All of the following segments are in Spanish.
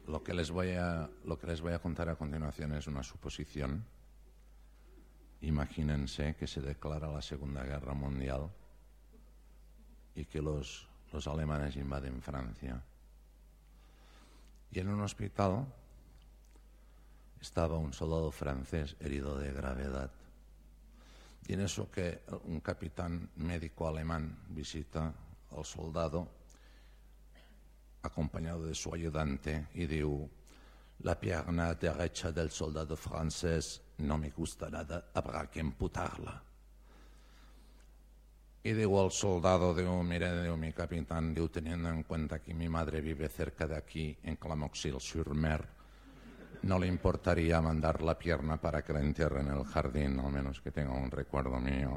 Lo que les voy a contar a continuación es una suposición. Imagínense que se declara la Segunda Guerra Mundial y que los alemanes invaden Francia. Y en un hospital estaba un soldado francés herido de gravedad. Y en eso que un capitán médico alemán visita al soldado acompañado de su ayudante y diu: la pierna derecha del soldado francés no me gusta nada, habrá que amputarla. Y digo al soldado, mire, mi capitán, teniendo en cuenta que mi madre vive cerca de aquí, en Clamauxil-sur-Mer, no le importaría mandar la pierna para que la entierre en el jardín, al menos que tenga un recuerdo mío.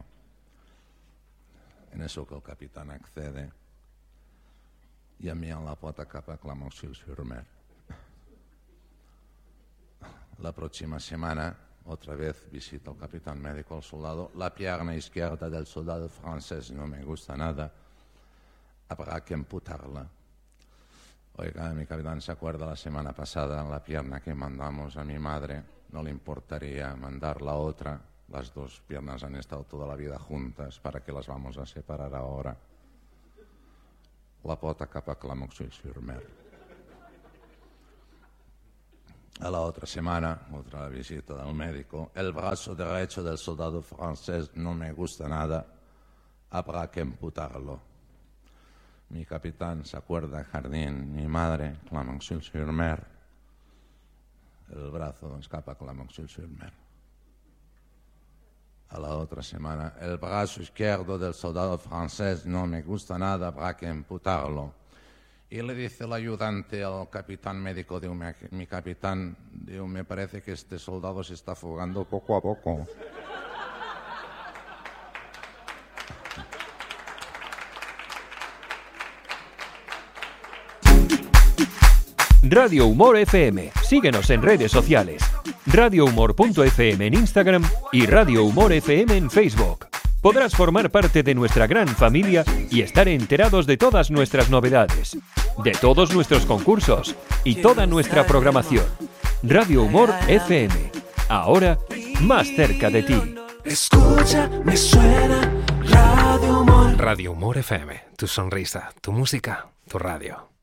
En eso que el capitán accede y envían la pota cap a Clamauxil-sur-Mer. La próxima semana, otra vez visita el capitán médico al soldado. La pierna izquierda del soldado francés no me gusta nada, habrá que amputarla. Oiga, mi capitán, ¿se acuerda la semana pasada la pierna que mandamos a mi madre? No le importaría mandar la otra. Las dos piernas han estado toda la vida juntas. ¿Para qué las vamos a separar ahora? La pota cap a Clamauxil-sur-Mer. A la otra semana, otra visita del médico. El brazo derecho del soldado francés no me gusta nada, habrá que amputarlo. Mi capitán se acuerda, jardín, mi madre, Clamauxil-sur-Mer. El brazo escapa a Clamauxil-sur-Mer. A la otra semana, el brazo izquierdo del soldado francés no me gusta nada, habrá que amputarlo. Y le dice el ayudante al capitán médico, mi capitán, me parece que este soldado se está fugando poco a poco. Radio Humor FM. Síguenos en redes sociales. radiohumor.fm en Instagram y Radio Humor FM en Facebook. Podrás formar parte de nuestra gran familia y estar enterados de todas nuestras novedades, de todos nuestros concursos y toda nuestra programación. Radio Humor FM. Ahora, más cerca de ti. Escucha, me suena Radio Humor. Radio Humor FM. Tu sonrisa, tu música, tu radio.